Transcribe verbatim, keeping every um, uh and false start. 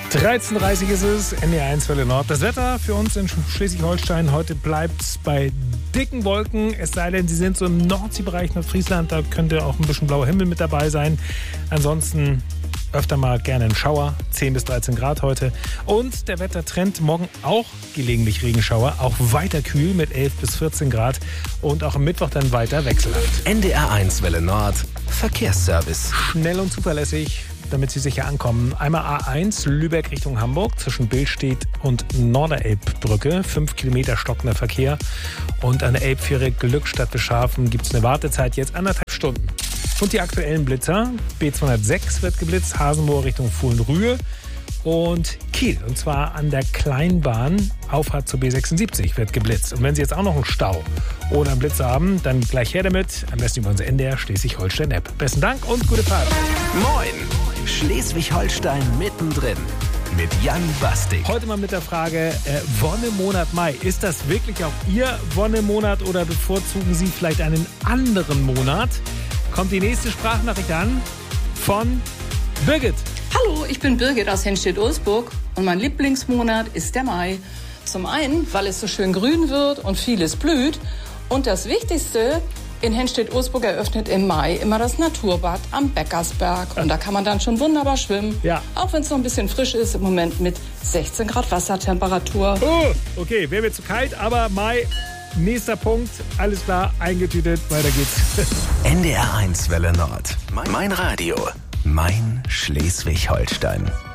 dreizehn Uhr dreißig ist es, N D R eins Welle Nord. Das Wetter für uns in Schleswig-Holstein heute bleibt bei dicken Wolken. Es sei denn, sie sind so im Nordseebereich Nordfriesland. Da könnte auch ein bisschen blauer Himmel mit dabei sein. Ansonsten öfter mal gerne ein Schauer. zehn bis dreizehn Grad heute. Und der Wettertrend morgen auch gelegentlich Regenschauer. Auch weiter kühl mit elf bis vierzehn Grad. Und auch am Mittwoch dann weiter wechselhaft. N D R eins Welle Nord. Verkehrsservice. Schnell und zuverlässig, damit Sie sicher ankommen. Einmal A eins, Lübeck Richtung Hamburg, zwischen Billstedt und Norderelbbrücke. Fünf Kilometer stockender Verkehr. Und an der Elbfähre Glückstadt Beschafen gibt es eine Wartezeit jetzt anderthalb Stunden. Und die aktuellen Blitzer. B zweihundertsechs wird geblitzt, Hasenmoor Richtung Fohlen-Rühe und Kiel. Und zwar an der Kleinbahn, Auffahrt zur B sechsundsiebzig wird geblitzt. Und wenn Sie jetzt auch noch einen Stau oder einen Blitzer haben, dann gleich her damit. Am besten über unser N D R Schleswig-Holstein-App. Besten Dank und gute Fahrt. Moin, Schleswig-Holstein mittendrin mit Jan Bastik. Heute mal mit der Frage, äh, Wonnemonat Mai. Ist das wirklich auch Ihr Wonnemonat oder bevorzugen Sie vielleicht einen anderen Monat? Kommt die nächste Sprachnachricht an von Birgit. Hallo, ich bin Birgit aus Henstedt-Ulsburg und mein Lieblingsmonat ist der Mai. Zum einen, weil es so schön grün wird und vieles blüht. Und das Wichtigste, in Henstedt-Ulsburg eröffnet im Mai immer das Naturbad am Beckersberg. Und da kann man dann schon wunderbar schwimmen. Ja. Auch wenn es noch ein bisschen frisch ist, im Moment mit sechzehn Grad Wassertemperatur. Oh, okay, wäre mir zu kalt, aber Mai, nächster Punkt, alles klar, eingetütet, weiter geht's. N D R eins Welle Nord. Mein Radio. Mein Schleswig-Holstein.